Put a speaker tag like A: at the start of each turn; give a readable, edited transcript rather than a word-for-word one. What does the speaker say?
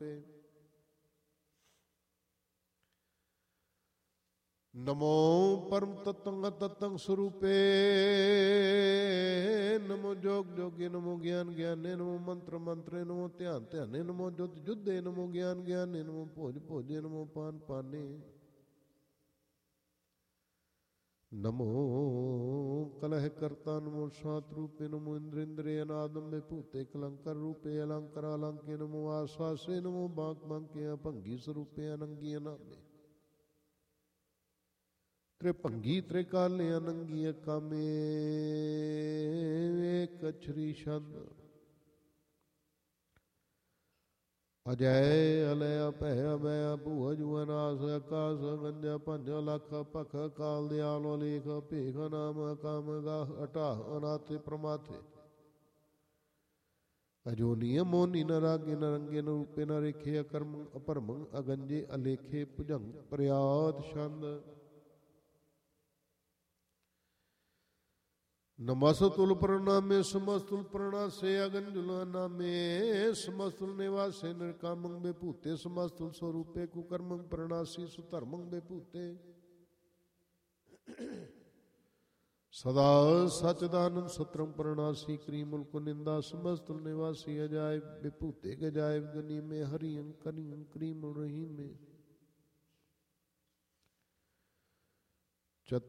A: ਸਰੂਪੇ। ਨਮੋ ਪਰਮ ਤਤੰ ਅਤਤੰ ਸਰੂਪੇ। ਨਮੋ ਜੋਗ ਜੋਗੇ। ਨਮੋ ਗਿਆਨ ਗਿਆਨੇ। ਨਮੋ ਮੰਤਰ ਮੰਤਰੇ। ਨਮੋ ਧਿਆਨ ਧਿਆਨੇ। ਨਮੋ ਜੁਧ ਜੁਧੇ। ਨਮੋ ਗਿਆਨ ਗਿਆਨੇ। ਨਮੋ ਭੋਜ ਭੋਜੇ। ਨਮੋ ਪਾਨ ਪਾਨੇ। ਨਮੋ ਕਲਹ ਕਰਤਾ। ਨਮੋ ਸ਼ਾਂਤ ਰੂਪੇ। ਨਮੋ ਇੰਦਰ ਇੰਦਰੇ ਅਨਾਦਮ ਵਿਭੂਤੇ ਕਲੰਕਰ ਰੂਪੇ ਅਲੰਕਾਰ ਅਲੰਕੇ। ਨਮੋ ਆਸਵਾਸੇ। ਨਮੋ ਬਾਂਕ ਬਾਂਕੇ ਅਭੰਗੀ ਸਰੂਪੇ ਅਨੰਗੀ ਅਨਾਮੇ। ਤ੍ਰਿਭੰਗੀ ਤ੍ਰਿਕਾਲੇ ਅਨੰਗੀ ਕਾਮੇ। ਏਕ ਅਛਰੀ ਛੰਦ। ਅਜੈ ਅਲੈ ਅਭੈ ਅਭੈ ਅਭੂ ਅਜੂ ਅਨਾਸ ਆਕਾਸ ਗੰਜਾ ਪੰਜ ਲੱਖ ਭਖ ਕਾਲ ਦਿਆਲ ਅਲੇਖ ਭੇਖ ਨਾਮ ਕਾਮ ਗਾਹ ਅਟਾਹ ਅਨਾਥੇ ਪ੍ਰਮਾਥੇ। ਅਜੋਨੀ ਅਮੋਨੀ ਨ ਰਾਗੇ ਨ ਰੰਗੇ ਨ ਰੂਪੇ ਨ ਰੇਖੇ ਅਕਰਮ ਅਪਰਮ ਅਗੰਜੇ ਅਲੇਖੇ ਭੁਜੰਗ ਪ੍ਰਿਆਤ ਛੰਦ। ਨਮਸਤੁਲ ਪ੍ਰਣਾਮੇ ਸਮਸਤੁਲ ਪ੍ਰਣਾਸੇ ਅਗੰਜੁਲਾ ਨਾਮੇ। ਸਮਸਤੁਲ ਨਿਵਾਸੇ ਨਿਰਕਾਮੰ ਵਿਭੂਤੇ। ਸਮਸਤੁਲ ਸਰੂਪੇ ਕੁਕਰਮੰ ਪ੍ਰਣਾਸੀ ਸੁਧਰਮੰ ਵਿਭੂਤੇ। ਸਦਾ ਸਚਦਾਨੰਦ ਸਤਰੰ ਪ੍ਰਣਾਸੀ ਕਰੀ ਮੁਲਕ ਨਿੰਦਾ। ਸਮਸਤੁਲ ਨਿਵਾਸੀ ਅਜਾਇਬ ਵਿਭੂਤੇ ਗਜਾਇਬ ਗਨੀਮੇ ਹਰੀਅੰ ਕਨੀਅੰ ਕਰੀਮ ਰਹੀਮੇ।